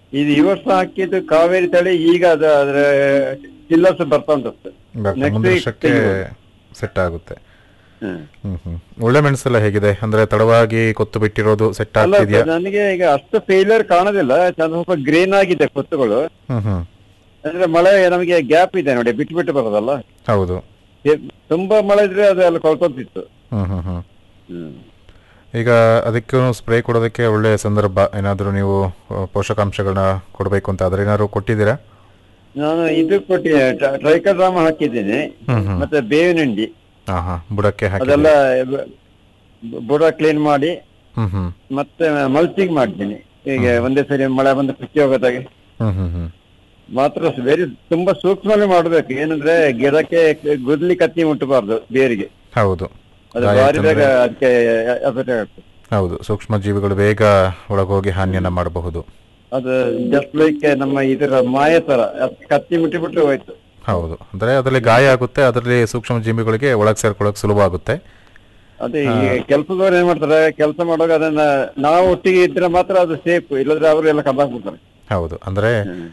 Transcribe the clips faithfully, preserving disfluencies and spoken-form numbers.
ಇದು ಈ ವರ್ಷ ಹಾಕಿದ್ದು ಕಾವೇರಿ ತಳಿ, ಈಗ ಅದು ಅದ್ರ ಚಿಲ್ಲರ್ಸ್ ಬರ್ತಾ ಉಂಟು. ಬರ್ತಾ- ಮುಂದಿನ ವರ್ಷಕ್ಕೆ ಸೆಟ್ ಆಗುತ್ತೆ. ಹ್ಮ್. ಹ್ಮ್ ಹ್ಮ್ ಒಳ್ಳೆ ಮೆಣಸೆಲ್ಲ ಹೇಗಿದೆ ಅಂದ್ರೆ ತಡವಾಗಿ ಕೊತ್ತು ಬಿಟ್ಟಿರೋದು ಸೆಟ್ ಅಲ್ಲ ಆಗ್ತಿದ್ಯಾ? ಸರ್, ನನಗೆ ಈಗ ಅಷ್ಟು ಫೇಲಿಯರ್ ಕಾಣೋದಿಲ್ಲ, ಚಂದ ಸ್ವಲ್ಪ ಗ್ರೀನ್ ಆಗಿದೆ ಕೊತ್ತುಗಳು. ಹ್ಮ್ ಹ್ಮ್ ಅಂದ್ರೆ ಮಳೆ ನಮಗೆ ಗ್ಯಾಪ್ ಇದೆ ನೋಡಿ, ಬಿಟ್ಟು ಬಿಟ್ಟು ಬರೋದಲ್ಲ. ಹೌದು. ಎ- ತುಂಬಾ ಮಳೆ ಇದ್ರೆ ಅದೆಲ್ಲ ಕೊಳ್ಕೊಂತಿತ್ತು. ಹ್ಮ್ ಹ್ಮ್ ಹ್ಮ್ ಹ್ಮ್. ಈಗ ಅದಕ್ಕೂ ಸ್ಪ್ರೇ ಕೊಡೋದಕ್ಕೆ ಒಳ್ಳೆ ಸಂದರ್ಭ. ಏನಾದರೂ ನೀವು ಆ, ಪೋಷಕಾಂಶಗಳನ್ನ ಕೊಡಬೇಕು ಅಂತ ಆದ್ರೆ ಏನಾದ್ರು ಕೊಟ್ಟಿದ್ದೀರಾ? ನಾನು ಇದು ಕೊಟ್ಟಿ ಟ್ರೈಕೋಡ್ರಾಮ ಹಾಕಿದ್ದೀನಿ, ಹ್ಮ್ ಹ್ಮ್ ಮತ್ತೆ ಬೇವಿನ ಹಿಂಡಿ ಹಾ ಹಾ ಬುಡಕ್ಕೆ ಹಾಕಿ. ಅದೆಲ್ಲ ಬ- ಬುಡ ಕ್ಲೀನ್ ಮಾಡಿ ಹ್ಮ್ ಹ್ಮ್ ಮತ್ತೆ ಮಲ್ಚಿಂಗ್ ಮಾಡ್ತೀನಿ. ಹೀಗೆ ಒಂದೇ ಸರಿ ಮಳೆ ಬಂದು ಕುಚ್ಚಿ ಹೋಗೋದಾಗೆ ಹ್ಮ್ ಹ್ಮ್ ಹ್ಮ್ ಮಾತ್ರ ವೆರಿ ತುಂಬಾ ಸೂಕ್ಷ್ಮವಾಗಿ ಮಾಡ್ಬೇಕು. ಏನಂದ್ರೆ ಗಿಡಕ್ಕೆ ಗುದ್ಲಿ ಕತ್ತಿ ಮುಟ್ಟಬಾರ್ದು, ಬೇರಿಗೆ. ಹೌದು. ಅದು ಗಾಯ ಭಾರಿ ಬೇಗ ಆಯ್ತಂದ್ರೆ- ಅದಕ್ಕೆ ಎಫೆಕ್ಟ್ ಆಗುತ್ತೆ. ಹೌದು, ಸೂಕ್ಷ್ಮ ಜೀವಿಗಳು ಬೇಗ ಒಳಗೋಗಿ ಹಾನಿಯನ್ನ ಮಾಡಬಹುದು. ಅದು ಜಸ್ಟ್ ಲೈಕ್ ನಮ್ಮ ಇದರ ಮಾಯ ತರ, ಅದ್ ಕತ್ತಿ ಮುಟ್ಟಿಬಿಟ್ರೆ ಹೋಯ್ತು. ಹೌದು, ಅಂದ್ರೆ ಅದರಲ್ಲಿ ಗಾಯ ಆಗುತ್ತೆ, ಅದರಲ್ಲಿ ಸೂಕ್ಷ್ಮ ಜೀವಿಗಳಿಗೆ ಒಳಗೆ ಸೇರ್ಕೊಳ್ಳೋಕೆ ಸುಲಭ ಆಗುತ್ತೆ. ಅದೇ ಈ ಕೆಲಸದವ್ರು ಏನ್ ಮಾಡ್ತಾರೆ, ಕೆಲಸ ಮಾಡುವಾಗ ಅದನ್ನ ನಾವು ಒಟ್ಟಿಗೆ ಇದ್ರೆ ಮಾತ್ರ ಅದು ಸೇಫ್, ಇಲ್ಲದ್ರೆ ಅವರು ಎಲ್ಲ ಕಬ್ಬಾಕ್ಬಿಡ್ತಾರೆ. ಹೌದು, ಅಂದ್ರೆ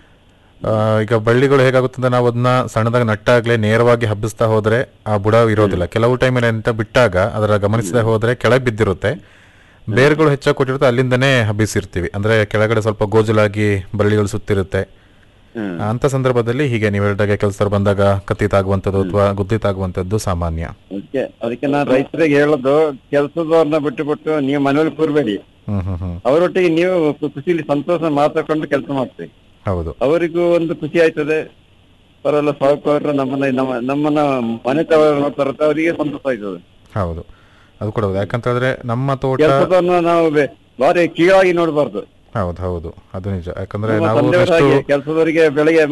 ಆ, ಈಗ ಬಳ್ಳಿಗಳು ಹೇಗಾಗುತ್ತೆ ಅಂದ್ರೆ ನಾವು ಅದನ್ನ ಸಣ್ಣದಾಗಿ ನಟ್ಟಾಗ್ಲೇ ನೇರವಾಗಿ ಹಬ್ಬಿಸ್ತಾ ಹೋದ್ರೆ ಆ ಬುಡ ಇರೋದಿಲ್ಲ. ಕೆಲವು ಟೈಮಲ್ಲಿ ಅಂತ ಬಿಟ್ಟಾಗ ಅದರ ಗಮನಿಸದೆ ಹೋದ್ರೆ ಕೆಳಗೆ ಬಿದ್ದಿರುತ್ತೆ, ಬೇರುಗಳು ಹೆಚ್ಚಾಗಿ ಕೊಟ್ಟಿರುತ್ತೆ, ಅಲ್ಲಿಂದನೇ ಹಬ್ಬಿಸಿರ್ತೀವಿ. ಅಂದ್ರೆ ಕೆಳಗಡೆ ಸ್ವಲ್ಪ ಗೋಜಲಾಗಿ ಬಳ್ಳಿಗಳು ಸುತ್ತಿರುತ್ತೆ. ಹ್ಮ್. ಅಂತ ಸಂದರ್ಭದಲ್ಲಿ ಹೀಗೆ ನೀವು ಹೇಳಿದಾಗೆ ಕೆಲಸದವ್ರು ಬಂದಾಗ ಕತ್ತಿತಾಗುವಂಥದ್ದು ಅಥವಾ ಗುದ್ದಿತಾಗುವಂಥದ್ದು ಸಾಮಾನ್ಯ. ಅದಕ್ಕೆ ಅದಕ್ಕೆ ನಾನು ರೈತರಿಗೆ ಹೇಳೋದು, ಕೆಲಸದವ್ರನ್ನ ಬಿಟ್ಟು ಬಿಟ್ಟು ನೀವು ಮನೇಲಿ ಕೂರ್ಬೇಡಿ, ಹ್ಮ್ ಹ್ಮ್ ಹ್ಮ್ ಅವರೊಟ್ಟಿಗೆ ನೀವು ಖುಷಿಲಿ ಸಂತೋಷ ಮಾತಾಡ್ಕೊಂಡು ಕೆಲಸ ಮಾಡ್ತೀವಿ. ಹೌದು. ಅವರಿಗೂ ಒಂದು ಖುಷಿ ಆಯ್ತದೆ, ಪರಲ್ಲ ಸಾವುಕಾರರು ನಮ್ಮನ್ನ ನಮ್ಮ ನಮ್ಮನ್ನ ಮನೆ ತವರು ನೋಡ್ತಾರ, ಅವರಿಗೆ ಸಂತೋಷ ಆಯ್ತದೆ. ಹೌದು, ಅದು ಕೂಡ ಹೌದು. ಯಾಕಂತ ಹೇಳಿದ್ರೆ ನಮ್ಮ ತೋಟ. ಕೆಲಸದವ್ರನ್ನ ನಾವು ಬೆ- ಭಾರಿ ಕೀಳಾಗಿ ನೋಡಬಾರ್ದು. ಹೌದು ಹೌದು, ಅದು ನಿಜ. ಯಾಕಂದ್ರೆ ನಮ್ಮ ನಾವು ತಂದೆಯವ್ರ ಎಷ್ಟು ಹಾಗೆ ಕೆಲಸದವರಿಗೆ ಬೆಳಿಗ್ಗೆ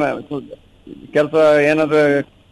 ಕೆಲಸ ಏನಾದ್ರು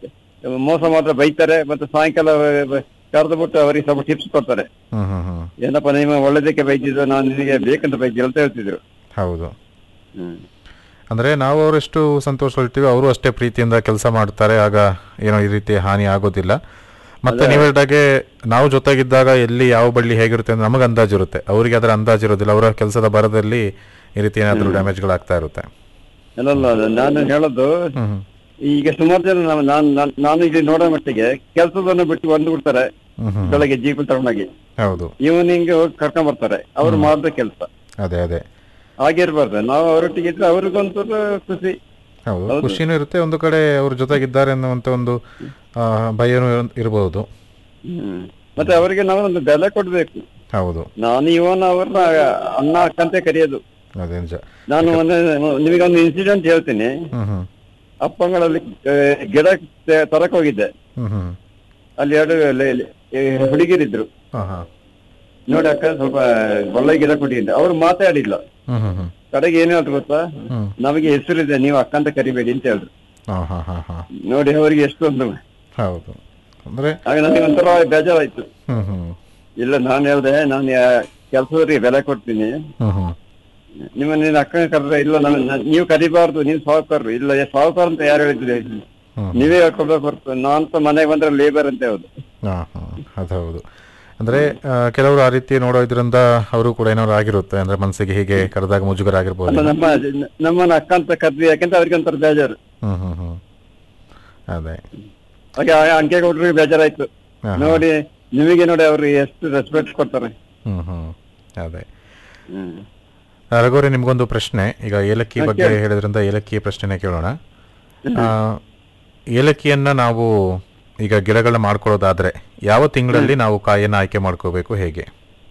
ಮೋಸ ಮಾತ್ರ ಬೈತಾರೆ, ಮತ್ತೆ ಸಾಯಂಕಾಲ ಕರೆದು ಬಿಟ್ಟು ಅವರಿಗೆ ಸ್ವಲ್ಪ ಟಿಪ್ಸ್ ಕೊಡ್ತಾರೆ. ಹ್ಮ್ ಹ್ಮ್ ಹ್ಮ್ ಏನಪ್ಪ ನಿಮ್ಮ ಒಳ್ಳೇದಕ್ಕೆ ಬೈತಿದ್ರು, ನಾನು ನಿನಗೆ ಬೇಕಂತ ಬೈತಿದ್ರು ಅಂತ ಹೇಳ್ತಿದ್ರು. ಹೌದು. ಹ್ಮ್. ಅಂದ್ರೆ ನಾವು ಅವರೆಷ್ಟು ಸಂತೋಷಗೊಳ್ತೀವಿ, ಅವರು ಅಷ್ಟೇ ಪ್ರೀತಿಯಿಂದ ಕೆಲಸ ಮಾಡ್ತಾರೆ. ಆಗ ಏನೋ ಈ ರೀತಿ ಹಾನಿ ಆಗೋದಿಲ್ಲ. ಮತ್ತೆ ನೀವು ಹೇಳಿದಾಗೆ ನಾವು ಜೊತೆಗಿದ್ದಾಗ ಎಲ್ಲಿ ಯಾವ ಬಳ್ಳಿ ಹೇಗಿರುತ್ತೆ ಅಂತ ನಮಗೆ ಅಂದಾಜು ಇರುತ್ತೆ, ಅವರಿಗೆ ಅದರ ಅಂದಾಜು ಇರೋದಿಲ್ಲ. ಅವರ ಕೆಲಸದ ಬರದಲ್ಲಿ ಈ ರೀತಿ ಏನಾದರೂ ಡ್ಯಾಮೇಜ್ಗಳಾಗ್ತಾ ಇರುತ್ತೆ. ಅಲ್ಲಲ್ಲ, ನಾನು ಹೇಳೋದು ಹ್ಮ್ ಹ್ಮ್ ಈಗ ಸುಮಾರು ಜನ ನಾವು- ನಾನು ನಾನು- ನಾನು ಇಲ್ಲಿ ನೋಡೋ ಮಟ್ಟಿಗೆ ಕೆಲಸದನ್ನ ಬಿಟ್ಟು ಬಂದು ಬಿಡ್ತಾರೆ, ಹ್ಮ್ ಹ್ಮ್ ಬೆಳಗ್ಗೆ ಜೀಪ್ ತಗೊಂಡೋಗಿ ಹೌದು. ಈವ್ನಿಂಗ್ ಹೋಗಿ ಕರ್ಕೊಂಡ್ ಬರ್ತಾರೆ. ಅವ್ರು ಮಾಡಿದ ಕೆಲಸ ಅದೇ ಅದೇ ಆಗಿರ್ಬಾರ್ದು. ನಾವು ಅವರೊಟ್ಟಿಗೆ ಇದ್ರೆ ಅವ್ರಿಗೊಂಚೂರು ಖುಷಿ. ಹೌದು, ಹೌದು. ಖುಷಿನೂ ಇರುತ್ತೆ. ಒಂದು ಕಡೆ ಅವ್ರ ಜೊತೆಗಿದ್ದಾರೆ ಅನ್ನುವಂಥ ಒಂದು ಆ, ಭಯನೂ ಇರ- ಇರಬಹುದು. ಹ್ಮ್. ಮತ್ತೆ ಅವರಿಗೆ ನಾವು ಒಂದು ಬೆಲೆ ಕೊಡ್ಬೇಕು. ಹೌದು, ನಾನು ಇವನ್ ಅವ್ರನ್ನ ಅಣ್ಣ ಅಕ್ಕಂತೆ ಕರೆಯೋದು. ಅದೇ ನಿಜ. ನಾನು ಒಂದು ನಿಮಗೊಂದು ಇನ್ಸಿಡೆಂಟ್ ಹೇಳ್ತೀನಿ. ಹ್ಮ್ ಹ್ಮ್ ಅಪ್ಪಂಗಳಲ್ಲಿ ಆ, ಗಿಡ ತೆ- ತರಕ್ ಹೋಗಿದ್ದೆ. ಹ್ಮ್ ಹ್ಮ್ ಅಲ್ಲಿ ಎರಡು ಲೆ- ಲೆ- ಈ ಹುಡುಗಿರಿದ್ರು. ಹಾ ಹಾ ನೋಡಿ ಅಕ್ಕ ಸ್ವಲ್ಪ ಒಳ್ಳೆ ಗಿಡ ಕೊಟ್ಟಿದ್ದೆ, ಅವ್ರು ಮಾತಾಡಿಲ್ಲ. ಹ್ಮ್ ಹ್ಮ್ ಹ್ಮ್ ಕಡೆಗೆ ಏನ್ ಹೇಳ್ತು ಗೊತ್ತಾ, ಹ್ಮ್ ನಮಗೆ ಹೆಸರಿದೆ, ನೀವು ಅಕ್ಕಂತ ಕರಿಬೇಡಿ ಅಂತ ಹೇಳಿದ್ರು. ಹಾ ಹಾ ಹಾ ಹಾ ನೋಡಿ ಅವರಿಗೆ ಎಷ್ಟೊಂದು. ಹೌದು, ಅಂದ್ರೆ ಆಗ ನನಗೆ ಒಂಥರ ಬೇಜಾರಾಯ್ತು. ಹ್ಮ್ ಹ್ಮ್ ಇಲ್ಲ, ನಾನು ಹೇಳ್ದೆ, ನಾನು ಕೆಲಸದವರಿಗೆ ಬೆಲೆ ಕೊಡ್ತೀನಿ, ಹ್ಮ್ ಹ್ಮ್ ನಿಮ್ಮ ನೀನ್ ಅಕ್ಕನ ಕರೆದ್ರೆ ಇಲ್ಲ, ನಾನು ನಾನ್- ನೀವು ಕರಿಬಾರ್ದು, ನೀವು ಸಾವುಕಾರರು. ಇಲ್ಲ, ಸಾವುಕಾರ ಅಂತ ಯಾರು ಹೇಳಿದ್ರೆ ಹ್ಮ್ ನೀವೇ ಹೇಳ್ಕೊಡ್ಬೇಕು ಹೊರತು ನಾನಂತ ಮನೆಗೆ ಬಂದ್ರೆ ಲೇಬರ್ ಅಂತ ಹೇಳುದು. ಹಾ ಹಾ ಅದು ಹೌದು. ಅಂದ್ರೆ ಆ, ಕೆಲವರು ಆ ರೀತಿ ನೋಡೋದ್ರಿಂದ ಅವರು ಕೂಡ ಏನಾದ್ರು ಆಗಿರುತ್ತೆ. ಅಂದ್ರೆ ಮನಸ್ಸಿಗೆ ಹೀಗೆ ಕರೆದಾಗ ಮುಜುಗರ ಆಗಿರ್ಬೋದು. ಅಲ್ಲ, ನಮ್ಮ ನಮ್ಮನ್ನ ಅಕ್ಕ ಅಂತ ಕರ್ದಿ ಯಾಕೆಂತ ಅವ್ರಿಗೆ ಒಂಥರ ಬೇಜಾರು. ಹ್ಮ್ ಹ್ಮ್ ಹ್ಮ್ ಅದೇ. ಹಾಗೆ ಆ ಅಂಕೆ ಕೊಟ್ರಿಗೆ ಬೇಜಾರಾಯ್ತು. ಹಾ, ಹಾ. ನೋಡಿ ನಿಮಗೆ ನೋಡಿ ಅವ್ರು ಎಷ್ಟು ರೆಸ್ಪೆಕ್ಟ್ ಕೊಡ್ತಾರೆ. ಹ್ಮ್ ಹ್ಮ್ ಅದೇ. ಹ್ಮ್. ರಘುವರೇ, ನಿಮ್ಗೊಂದು ಪ್ರಶ್ನೆ. ಈಗ ಏಲಕ್ಕಿ ಹಾ, ಬಗ್ಗೆ ಕೇಳಿ. ಹೇಳಿದ್ರಿಂದ ಏಲಕ್ಕಿ ಪ್ರಶ್ನೆನೇ ಕೇಳೋಣ. ಆ, ಏಲಕ್ಕಿಯನ್ನ ನಾವು ಈಗ ಗಿಡಗಳನ್ನ ಮಾಡ್ಕೊಳ್ಳೋದಾದ್ರೆ ಯಾವ ತಿಂಗಳಲ್ಲಿ ನಾವು ಕಾಯನ್ನ ಆಯ್ಕೆ ಮಾಡ್ಕೋಬೇಕು, ಹೇಗೆ?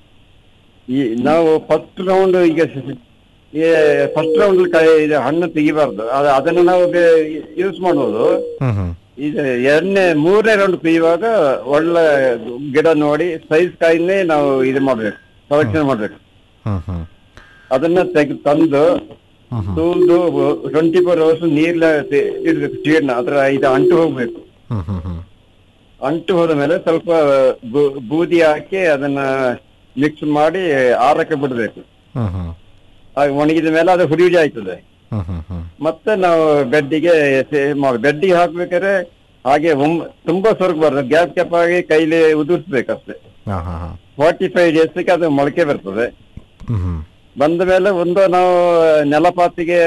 ಈ ನಾವು ಫಸ್ಟ್ ರೌಂಡ್ ಈಗ ಫಸ್ಟ್ ರೌಂಡ್ ಕಾಯಿ ಇದು ಹಣ್ಣು ತೆಗಿಬಾರ್ದು, ಅದ- ಅದನ್ನ ನಾವು ಯೂಸ್ ಮಾಡೋದು. ಹ್ಮ್ ಹ್ಮ್ ಇದು ಎರಡನೇ ಮೂರನೇ ರೌಂಡ್ ಕುಯ್ಯುವಾಗ ಒಳ್ಳೆ ಗಿಡ ನೋಡಿ ಸೈಜ್ ಕಾಯಿನೇ ನಾವು ಇದು ಮಾಡ್ಬೇಕು, ಸೆಲೆಕ್ಷನ್ ಮಾಡ್ಬೇಕು. ಹ್ಮ್ ಹ್ಮ್ ಅದನ್ನ ತೆಗ್ ತಂದು ಹ್ಮ್ ಹ್ಮ್ ತೂಲ್ದು ಟ್ವೆಂಟಿ ಫೋರ್ ಅವರ್ಸ್ ನೀರ್ಲ ಇಡ್ಬೇಕು, ಚೀಡ್ನ ಅದ್ರ ಇದು ಅಂಟು ಹೋಗ್ಬೇಕು. ಹ್ಮ್ ಹ್ಮ್ ಹ್ಮ್ ಅಂಟು ಹೋದ ಮೇಲೆ ಸ್ವಲ್ಪ ಬೂ- ಬೂದಿ ಹಾಕಿ ಅದನ್ನ ಮಿಕ್ಸ್ ಮಾಡಿ ಆರಕ್ಕೆ ಬಿಡ್ಬೇಕು. ಹ್ಮ್ ಹ್ಮ್ ಹಾಗೆ ಒಣಗಿದ ಮೇಲೆ ಅದು ಹುಡಿ ಹುಡಿ ಆಯ್ತದೆ. ಹ್ಮ್ ಹ್ಮ್ ಹ್ಮ್ ಮತ್ತೆ ನಾವು ಬೆಡ್ಡಿಗೆ ಮಾಡಿ ಬೆಡ್ಡಿಗೆ ಹಾಕ್ಬೇಕಾದ್ರೆ ಹಾಗೆ ಒಮ್- ತುಂಬಾ ಸೊರಗಬಾರ್ದು, ಗ್ಯಾಪ್ ಗ್ಯಾಪ್ ಆಗಿ ಕೈಲಿ ಉದುರಿಸ್ಬೇಕಷ್ಟೇ. ಹಾ ಹಾ ಹಾ ಫಾರ್ಟಿ ಫೈವ್ ಡೇಸ್ಗೆ ಅದು ಮೊಳಕೆ ಬರ್ತದೆ. ಹ್ಮ್ ಹ್ಮ್ ಬಂದ ಮೇಲೆ ಒಂದು ನಾವು ನೆಲಪಾತಿಗೆ